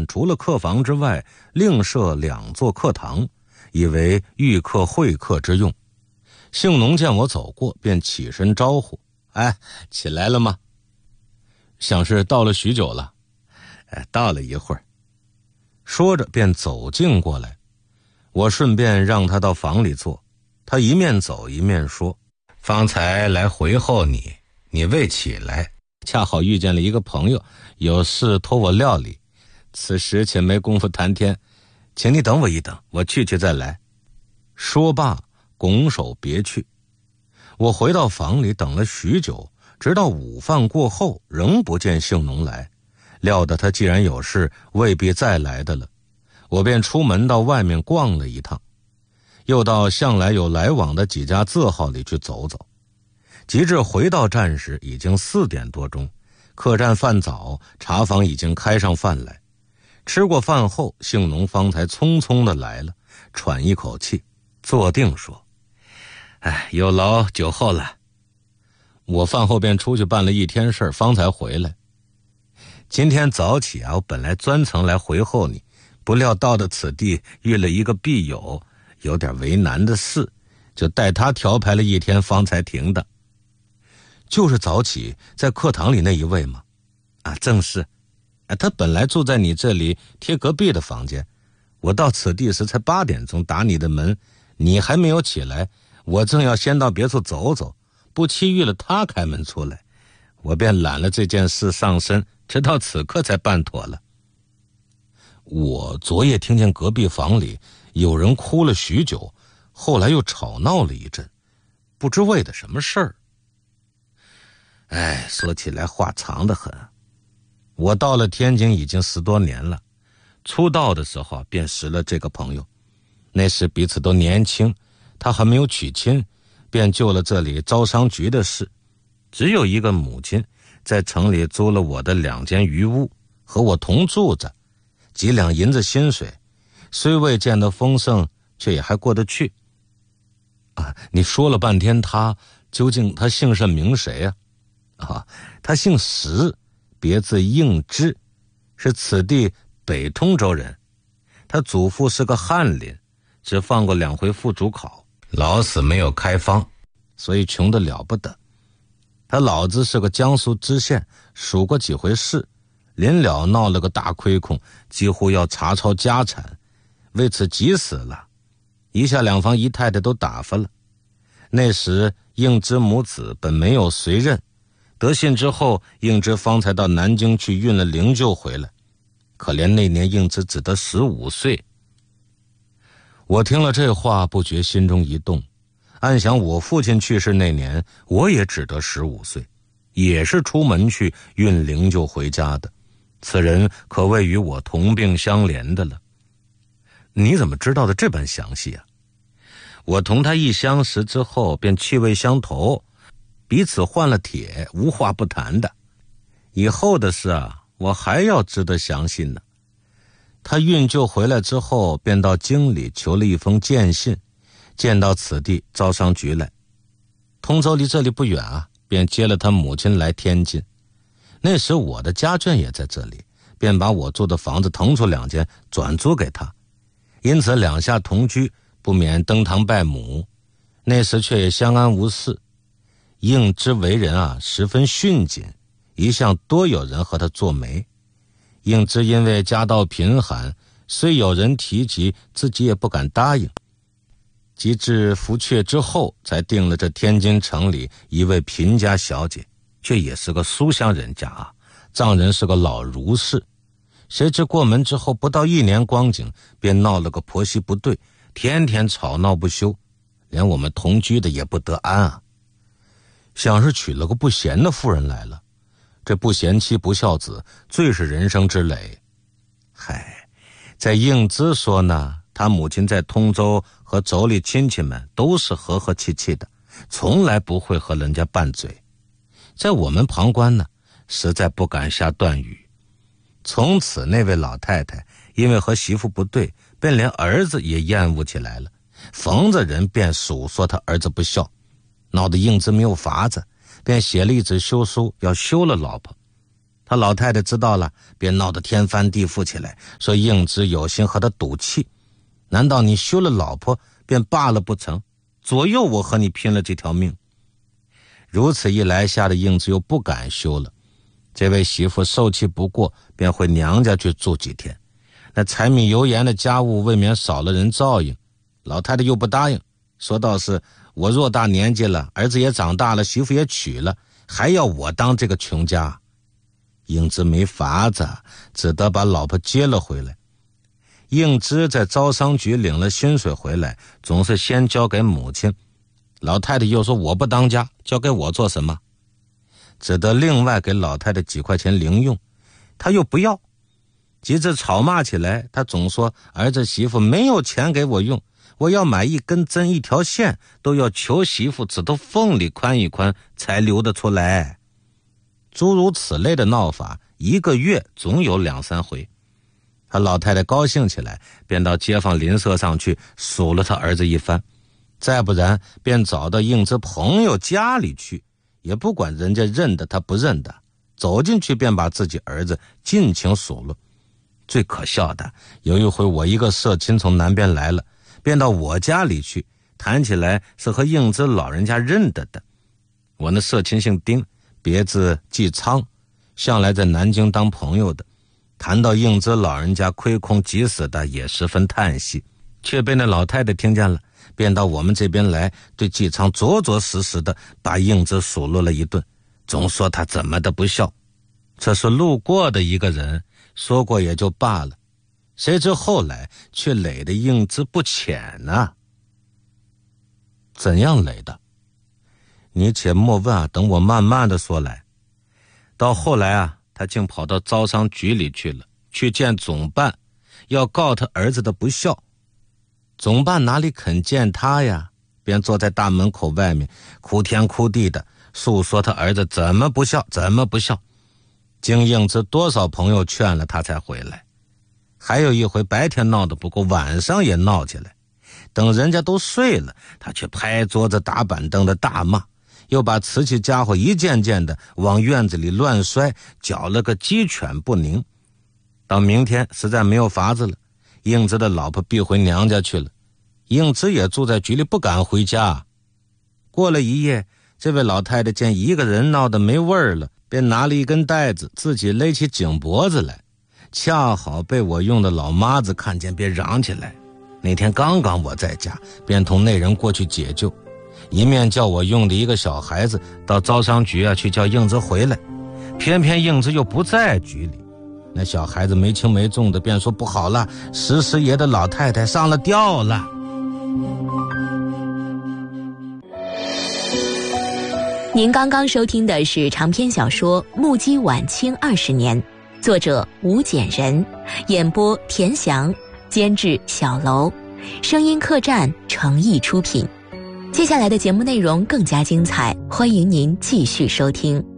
除了客房之外，另设2座客堂，以为御客会客之用。姓农见我走过，便起身招呼：“哎，起来了吗？想是到了许久了。”“到了一会儿。”说着便走近过来，我顺便让他到房里坐。他一面走一面说：“方才来回候你，你未起来，恰好遇见了一个朋友，有事托我料理，此时且没工夫谈天，请你等我一等，我去再来。”说罢拱手别去。我回到房里等了许久，直到午饭过后仍不见姓农来，料得他既然有事未必再来的了，我便出门到外面逛了一趟，又到向来有来往的几家字号里去走走。及至回到站时已经4点多钟，客栈饭早，茶坊已经开上饭来。吃过饭后，姓农方才匆匆的来了，喘一口气，坐定说：“有劳酒后了。”我饭后便出去办了一天事，方才回来。今天早起我本来专程来回候你，不料到了此地遇了一个必友，有点为难的事，就带他调排了一天方才停的。就是早起在课堂里那一位吗？正是。他本来住在你这里贴隔壁的房间，我到此地时才8点钟打你的门，你还没有起来，我正要先到别处走走，不期遇了他开门出来，我便揽了这件事上身，直到此刻才办妥了。我昨夜听见隔壁房里有人哭了许久，后来又吵闹了一阵，不知为的什么事儿。说起来话长得很。我到了天津已经10多年了，出道的时候便识了这个朋友，那时彼此都年轻，他还没有娶亲，便就了这里招商局的事。只有一个母亲在城里租了我的2间余屋，和我同住着，几两银子薪水，虽未见得丰盛，却也还过得去。你说了半天究竟他姓甚名谁啊？他姓石，别字应之，是此地北通州人。他祖父是个翰林，只放过2回副主考，老死没有开方，所以穷得了不得。他老子是个江苏知县，数过几回事，临了闹了个大亏空，几乎要查抄家产，为此急死了，一下2房姨太太都打发了。那时应之母子本没有随任，得信之后，应之方才到南京去运了灵柩回来。可怜那年应之只得15岁。我听了这话，不觉心中一动，暗想我父亲去世那年，我也只得15岁，也是出门去运灵柩回家的。此人可谓与我同病相怜的了。你怎么知道的这般详细啊？我同他一相识之后，便气味相投，彼此换了帖，无话不谈的。以后的事我还要知得详细呢。他运柩回来之后，便到京里求了一封荐信，见到此地招商局来。通州离这里不远便接了他母亲来天津。那时我的家眷也在这里，便把我住的房子腾出2间转租给他，因此2下同居，不免登堂拜母。那时却也相安无事。应之为人十分逊谨，一向多有人和他做媒。应之因为家道贫寒，虽有人提及，自己也不敢答应。及至福阙之后，才定了这天津城里一位贫家小姐，却也是个书香人家丈人是个老儒士。谁知过门之后不到1年光景，便闹了个婆媳不对，天天吵闹不休，连我们同居的也不得安想是娶了个不贤的妇人来了，这不贤妻不孝子，最是人生之累。在应之说呢，他母亲在通州和妯娌亲戚们都是和和气气的，从来不会和人家拌嘴。在我们旁观呢，实在不敢下断语。从此那位老太太因为和媳妇不对，便连儿子也厌恶起来了，逢着人便数说他儿子不孝，闹得应之没有法子，便写了一纸休书，要休了老婆。 他老太太知道了，便闹得天翻地覆起来，说应之有心和他赌气，难道你休了老婆便罢了不成？左右我和你拼了这条命。如此一来，吓得应之又不敢休了。这位媳妇受气不过，便回娘家去住几天。那柴米油盐的家务未免少了人照应，老太太又不答应，说道是我偌大年纪了，儿子也长大了，媳妇也娶了，还要我当这个穷家。应之没法子，只得把老婆接了回来。应之在招商局领了薪水回来，总是先交给母亲，老太太又说我不当家，交给我做什么？只得另外给老太太几块钱零用，她又不要，急着吵骂起来。她总说儿子媳妇没有钱给我用，我要买一根针一条线，都要求媳妇指头缝里宽一宽才流得出来。诸如此类的闹法，一个月总有2-3回。他老太太高兴起来，便到街坊邻舍上去数了他儿子一番，再不然便找到应之朋友家里去，也不管人家认得他不认得，走进去便把自己儿子尽情数落。最可笑的，有一回我一个社亲从南边来了，便到我家里去，谈起来是和应之老人家认得的。我那社亲姓丁，别字季昌，向来在南京当朋友的，谈到应之老人家亏空急死的，也十分叹息，却被那老太太听见了，便到我们这边来，对季昌着着实实的把应之数落了一顿，总说他怎么的不孝。这是路过的一个人说过也就罢了，谁知后来却累得应之不浅啊。怎样累的？你且莫问啊，等我慢慢的说来。到后来啊，他竟跑到招商局里去了，去见总办，要告他儿子的不孝。总办哪里肯见他呀，便坐在大门口外面哭天哭地的诉说他儿子怎么不孝，怎么不孝。经应之多少朋友劝了他才回来。还有一回白天闹得不够，晚上也闹起来，等人家都睡了，他却拍桌子打板凳的大骂，又把瓷器家伙一件件的往院子里乱摔，搅了个鸡犬不宁。到明天实在没有法子了，应之的老婆必回娘家去了，应之也住在局里，不敢回家。过了一夜，这位老太太见一个人闹得没味儿了，便拿了一根带子，自己勒起颈脖子来，恰好被我用的老妈子看见，便嚷起来。那天刚刚我在家，便同那人过去解救，一面叫我用的一个小孩子到招商局啊去叫应之回来，偏偏应之又不在局里。那小孩子没轻没重的便说不好了，石师爷的老太太上了吊了。 您刚刚收听的是长篇小说《目击晚清20年》，作者吴简人，演播田翔，监制小楼，声音客栈诚意出品。接下来的节目内容更加精彩，欢迎您继续收听。